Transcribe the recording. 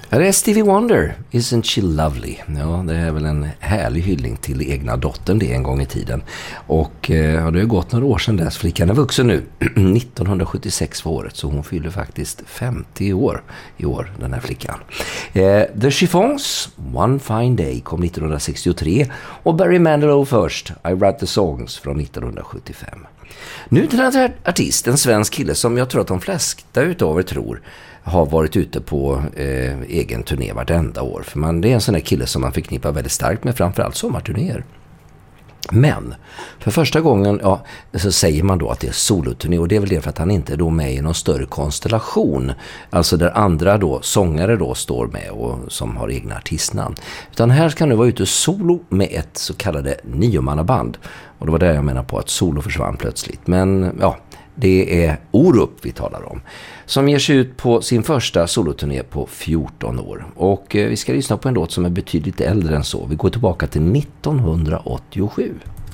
Ja, det är Stevie Wonder, Isn't She Lovely? Ja, det är väl en härlig hyllning till egna dottern det en gång i tiden. Och det har gått några år sedan dess. Flickan är vuxen nu. 1976 var året, så hon fyller faktiskt 50 år i år, den här flickan. The Chiffons, One Fine Day, kom 1963. Och Barry Manilow först, I Write the Songs, från 1975. Nu till en artist, en svensk kille som jag tror att de flesta utav er tror har varit ute på egen turné vartenda år. För det är en sån där kille som man förknippar väldigt starkt med, framförallt sommarturnéer. Men för första gången så säger man då att det är soloturné, och det är väl det för att han inte är då med i någon större konstellation, alltså där andra då sångare då står med och som har egna artistnamn, utan här ska nu vara ute solo med ett så kallade 9-mannaband, och det var där jag menar på att solo försvann plötsligt. Men ja, det är Orup vi talar om, som ger sig ut på sin första soloturné på 14 år. Och vi ska lyssna på en låt som är betydligt äldre än så. Vi går tillbaka till 1987.